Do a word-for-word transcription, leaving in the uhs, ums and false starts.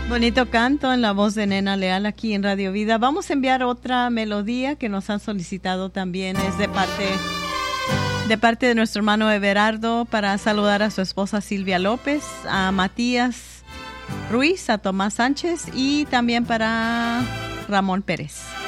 Bonito canto en la voz de Nena Leal aquí en Radio Vida. Vamos a enviar otra melodía que nos han solicitado también. Es de parte, de parte de nuestro hermano Everardo para saludar a su esposa Silvia López, a Matías Ruiz, a Tomás Sánchez y también para Ramón Pérez.